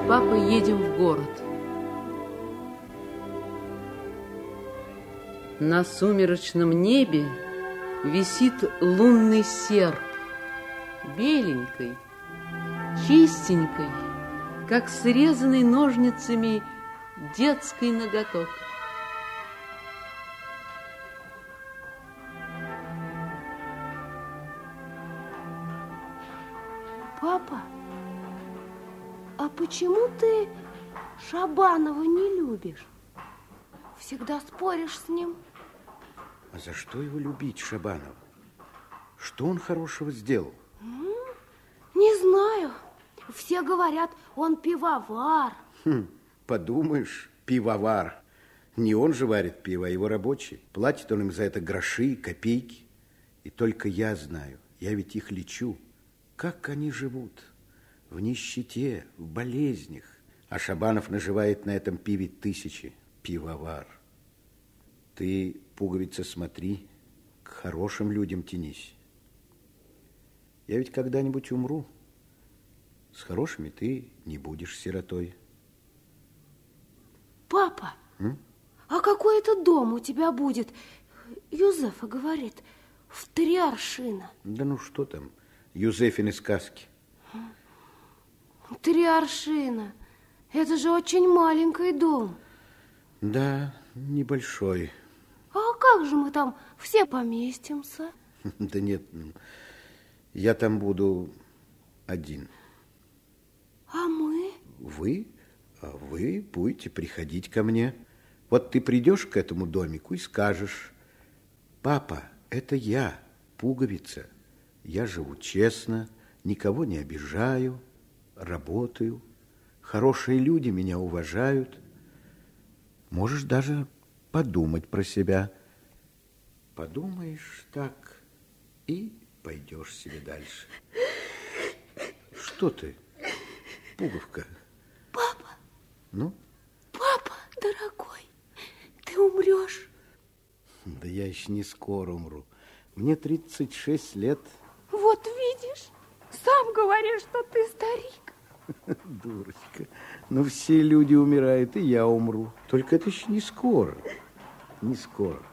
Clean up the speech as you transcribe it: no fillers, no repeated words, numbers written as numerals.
папой едем в город. На сумеречном небе висит лунный серп, беленькой, чистенькой, как срезанный ножницами детский ноготок. Папа, а почему ты Шабанова не любишь? Всегда споришь с ним. А за что его любить, Шабанова? Что он хорошего сделал? Не знаю. Все говорят, он пивовар. Подумаешь, пивовар. Не он же варит пиво, а его рабочие. Платит он им за это гроши, копейки. И только я знаю, я ведь их лечу. Как они живут? В нищете, в болезнях. А Шабанов наживает на этом пиве тысячи. Пивовар. Ты, пуговица, смотри, к хорошим людям тянись. Я ведь когда-нибудь умру. С хорошими ты не будешь сиротой. Папа, а какой это дом у тебя будет? Юзефа говорит, в 3 аршина. Да ну что там, Юзефины сказки. 3 аршина. Это же очень маленький дом. Да, небольшой. А как же мы там все поместимся? Да нет, я там буду один. А мы? Вы? А вы будете приходить ко мне. Вот ты придешь к этому домику и скажешь: папа, это я, пуговица. Я живу честно, никого не обижаю, работаю. Хорошие люди меня уважают. Можешь даже подумать про себя. Подумаешь так и пойдешь себе дальше. Что ты, пуговка? Папа. Ну? Папа, дорогой, ты умрешь. Да я еще не скоро умру. Мне 36 лет. Вот видишь, сам говоришь, что ты старик. Дурочка. Но все люди умирают, и я умру. Только это еще не скоро. Не скоро.